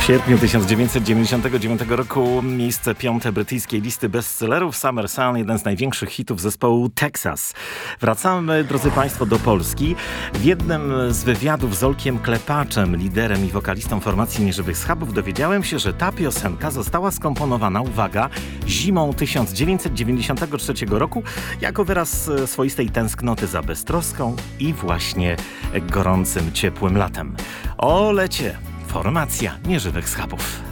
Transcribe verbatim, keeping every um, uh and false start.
sierpniu tysiąc dziewięćset dziewięćdziesiątego dziewiątego roku miejsce piąte brytyjskiej listy bestsellerów. Summer Sun, jeden z największych hitów zespołu Texas. Wracamy, drodzy Państwo, do Polski. W jednym z wywiadów z Olkiem Klepaczem, liderem i wokalistą formacji Nieżywych Schabów, dowiedziałem się, że ta piosenka została skomponowana, uwaga, zimą tysiąc dziewięćset dziewięćdziesiątego trzeciego roku jako wyraz swoistej tęsknoty za beztroską i właśnie gorącym, ciepłym latem. O lecie! Formacja Nieżywych Schabów.